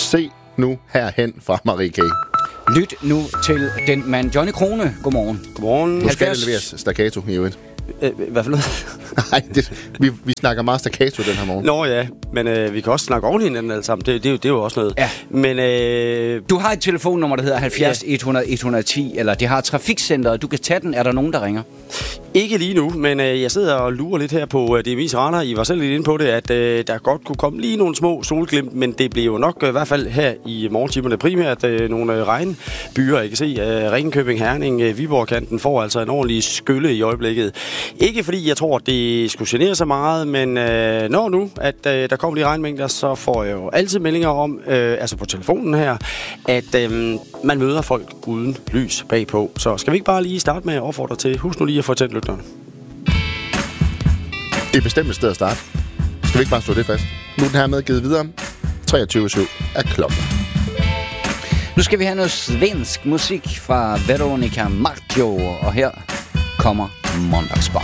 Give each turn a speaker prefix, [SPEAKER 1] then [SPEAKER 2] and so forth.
[SPEAKER 1] Se nu herhen fra Marie K.
[SPEAKER 2] Lyt nu til den mand, Johnny Krone. Godmorgen.
[SPEAKER 3] Godmorgen.
[SPEAKER 1] Nu skal det leveres staccato i øvrigt.
[SPEAKER 3] Hvad for noget?
[SPEAKER 1] Nej, vi snakker meget staccato den her morgen.
[SPEAKER 3] Nå ja, men vi kan også snakke oven hinanden alle sammen. Det er jo også noget.
[SPEAKER 2] Ja.
[SPEAKER 3] Men
[SPEAKER 2] du har et telefonnummer, der hedder 70 100 110, eller det har trafikcenteret. Du kan tage den. Er der nogen, der ringer?
[SPEAKER 3] ikke lige nu, men jeg sidder og lurer lidt her på DMI's radar. I var selv lidt inde på det, at der godt kunne komme lige nogle små solglimt, men det bliver jo nok i hvert fald her i morgentimerne primært nogle regnbyer. Jeg kan se, Ringkøbing, Herning, Viborg-kanten får altså en ordentlig skylle i øjeblikket. Ikke fordi jeg tror, det skulle genere så meget, men når nu, at der kommer de regnmængder, så får jeg jo altid meldinger om, altså på telefonen her, at man møder folk uden lys bagpå. Så skal vi ikke bare lige starte med at opfordre til, husk nu lige at få tændt lygterne.
[SPEAKER 1] Det er bestemt et sted at starte. Skal vi ikke bare slå det fast? Nu er den her med givet videre. 23:07 er klokken.
[SPEAKER 2] Nu skal vi have noget svensk musik fra Veronica Maggio, og her kommer Måndagsbar.